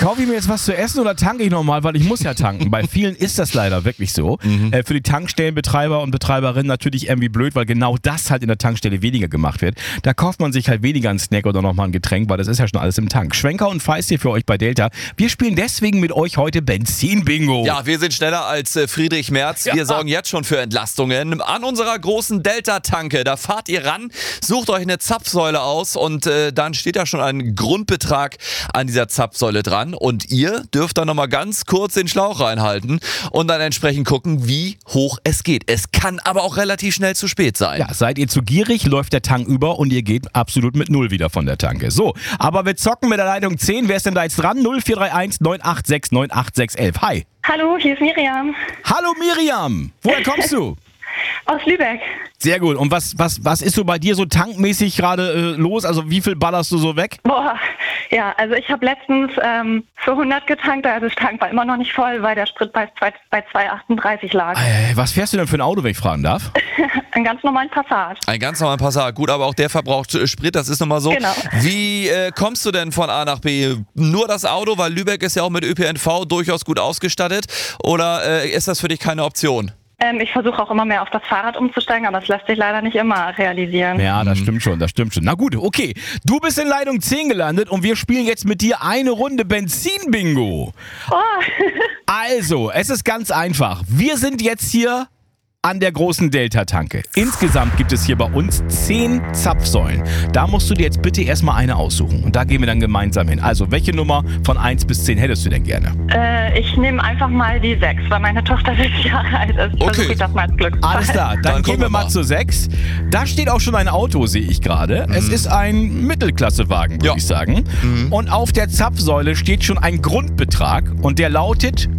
kaufe ich mir jetzt was zu essen oder tanke ich nochmal, weil ich muss ja tanken. Bei vielen ist das leider wirklich so. Für die Tankstellenbetreiber und Betreiberinnen natürlich irgendwie blöd, weil genau das halt in der Tankstelle weniger gemacht wird. Da kauft man sich halt weniger einen Snack oder nochmal ein Getränk, weil das ist ja schon alles im Tank. Schwenker und Feist hier für euch bei Delta. Wir spielen deswegen mit euch heute Benzin-Bingo. Ja, wir sind schneller als Friedrich Merz. Wir sorgen jetzt schon für Entlastungen an unserer großen Delta-Tanke. Da fahrt ihr ran, sucht euch eine Zapfsäule aus und dann steht da schon ein Grundbetrag an dieser Zapfsäule dran. Und ihr dürft dann nochmal ganz kurz den Schlauch reinhalten und dann entsprechend gucken, wie hoch es geht. Es kann aber auch relativ schnell zu spät sein. Ja, seid ihr zu gierig, läuft der Tank über und ihr geht absolut mit 0 wieder von der Tanke. So, aber wir zocken mit der Leitung 10. Wer ist denn da jetzt dran? 0431 986 98611. Hi. Hallo, hier ist Miriam Hallo Miriam. Woher kommst du? aus Lübeck. Sehr gut. Und was ist so bei dir so tankmäßig gerade los? Also wie viel ballerst du so weg? Boah, ja, also ich habe letztens für 100 getankt, also das Tank war immer noch nicht voll, weil der Spritpreis bei 2,38 lag. Was fährst du denn für ein Auto, wenn ich fragen darf? Einen ganz normalen Passat. Ein ganz normaler Passat. Gut, aber auch der verbraucht Sprit, das ist nochmal so. Genau. Wie kommst du denn von A nach B? Nur das Auto, weil Lübeck ist ja auch mit ÖPNV durchaus gut ausgestattet. Oder ist das für dich keine Option? Ich versuche auch immer mehr auf das Fahrrad umzusteigen, aber es lässt sich leider nicht immer realisieren. Ja, das stimmt schon. Na gut, okay. Du bist in Leitung 10 gelandet und wir spielen jetzt mit dir eine Runde Benzin-Bingo. Oh. Also, es ist ganz einfach. Wir sind jetzt hier an der großen Delta-Tanke. Insgesamt gibt es hier bei uns 10 Zapfsäulen. Da musst du dir jetzt bitte erstmal eine aussuchen. Und da gehen wir dann gemeinsam hin. Also, welche Nummer von 1 bis 10 hättest du denn gerne? Ich nehme einfach mal die 6, weil meine Tochter 6 Jahre alt ist. Versuche ich das mal als Glückszahl. Alles klar, dann gehen wir mal zur 6. Da steht auch schon ein Auto, sehe ich gerade. Es ist ein Mittelklassewagen, würde ich sagen. Und auf der Zapfsäule steht schon ein Grundbetrag und der lautet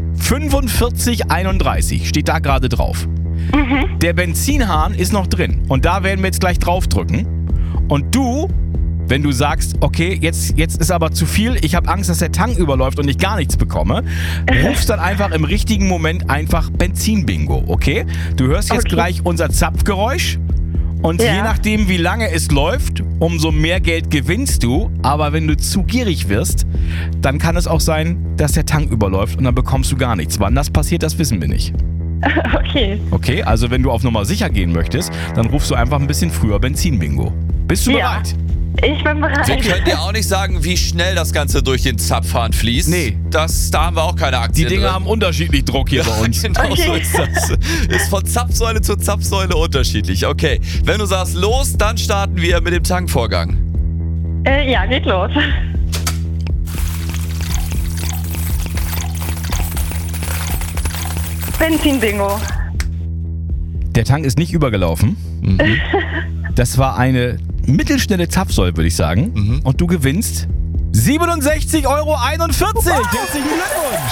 45,31. Steht da gerade drauf. Der Benzinhahn ist noch drin und da werden wir jetzt gleich draufdrücken. Und du, wenn du sagst, okay, jetzt ist aber zu viel, ich habe Angst, dass der Tank überläuft und ich gar nichts bekomme, rufst dann einfach im richtigen Moment einfach Benzin-Bingo, okay? Du hörst jetzt gleich unser Zapfgeräusch und je nachdem, wie lange es läuft, umso mehr Geld gewinnst du. Aber wenn du zu gierig wirst, dann kann es auch sein, dass der Tank überläuft und dann bekommst du gar nichts. Wann das passiert, das wissen wir nicht. Okay. Okay, also wenn du auf Nummer sicher gehen möchtest, dann rufst du einfach ein bisschen früher Benzin-Bingo. Bist du bereit? Ich bin bereit. Wir können dir auch nicht sagen, wie schnell das Ganze durch den Zapfhahn fließt. Nee. Da haben wir auch keine Aktien. Die Dinger drin. haben unterschiedlich Druck hier bei uns. Genau so ist das. Ist von Zapfsäule zu Zapfsäule unterschiedlich. Okay, wenn du sagst los, dann starten wir mit dem Tankvorgang. Ja, geht los. Benzin-Bingo. Der Tank ist nicht übergelaufen. Das war eine mittelschnelle Zapfsäule, würde ich sagen. Und du gewinnst 67,41 €. Wow. Herzlichen Glückwunsch.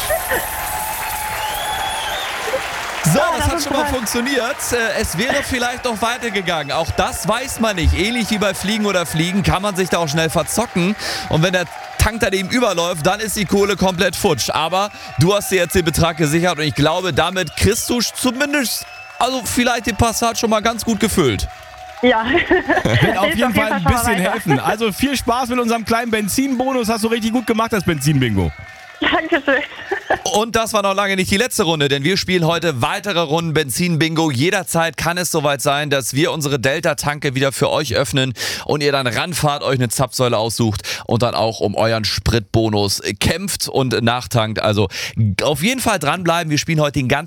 So, das hat schon mal funktioniert. Es wäre vielleicht noch weitergegangen. Auch das weiß man nicht. Ähnlich wie bei Fliegen oder Fliegen kann man sich da auch schnell verzocken. Und wenn der Tank daneben überläuft, dann ist die Kohle komplett futsch. Aber du hast dir jetzt den Betrag gesichert und ich glaube, damit kriegst du zumindest, also vielleicht den Passat schon mal ganz gut gefüllt. Ja. Wird auf jeden Fall ein bisschen helfen. Also viel Spaß mit unserem kleinen Benzinbonus. Hast du richtig gut gemacht, das Benzin-Bingo. Dankeschön. Und das war noch lange nicht die letzte Runde, denn wir spielen heute weitere Runden Benzin-Bingo. Jederzeit kann es soweit sein, dass wir unsere Delta-Tanke wieder für euch öffnen und ihr dann ranfahrt, euch eine Zapfsäule aussucht und dann auch um euren Spritbonus kämpft und nachtankt. Also auf jeden Fall dranbleiben. Wir spielen heute den ganzen